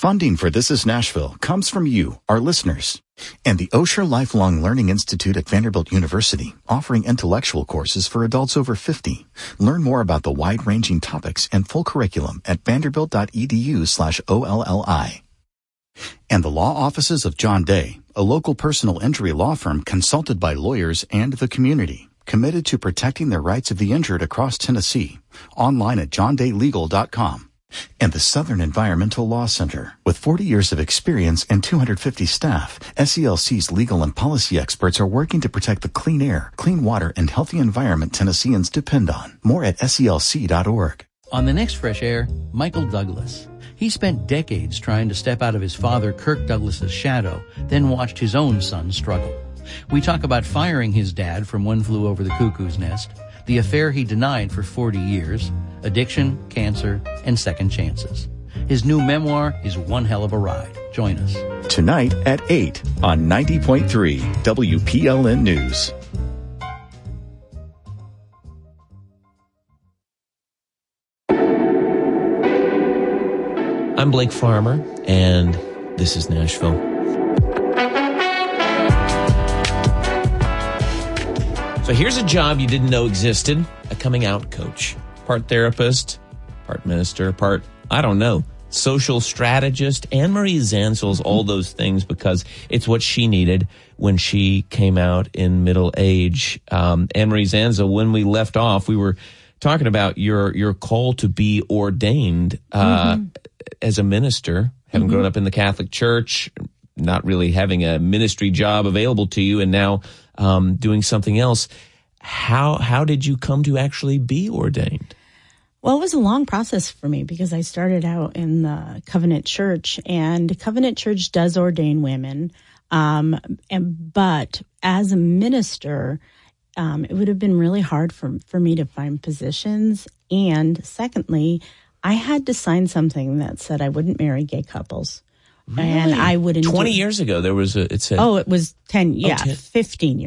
Funding for This Is Nashville comes from you, our listeners, and the Osher Lifelong Learning Institute at Vanderbilt University, offering intellectual courses for adults over 50. Learn more about the wide-ranging topics and full curriculum at vanderbilt.edu/OLLI. And the law offices of John Day, a local personal injury law firm consulted by lawyers and the community, committed to protecting the rights of the injured across Tennessee. Online at johndaylegal.com. And the Southern Environmental Law Center. With 40 years of experience and 250 staff, SELC's legal and policy experts are working to protect the clean air, clean water, and healthy environment Tennesseans depend on. More at SELC.org. On the next Fresh Air, Michael Douglas. He spent decades trying to step out of his father Kirk Douglas's shadow, then watched his own son struggle. We talk about firing his dad from One Flew Over the Cuckoo's Nest, the affair he denied for 40 years, addiction, cancer, and second chances. His new memoir is one hell of a ride. Join us. Tonight at 8 on 90.3 WPLN News. I'm Blake Farmer, and this is Nashville. So here's a job you didn't know existed, a coming out coach. Part therapist, part minister, part, I don't know, social strategist. Anne-Marie Zanzel's all those things because it's what she needed when she came out in middle age. Anne-Marie Zanzel, when we left off, we were talking about your call to be ordained as a minister, having grown up in the Catholic Church, not really having a ministry job available to you, and now doing something else. How did you come to actually be ordained? Well, it was a long process for me because I started out in the Covenant Church, and Covenant Church does ordain women. But as a minister, it would have been really hard for me to find positions. And secondly, I had to sign something that said I wouldn't marry gay couples. Really? And I wouldn't. 20 years ago, there was it said. Oh, it was 10, 15 years.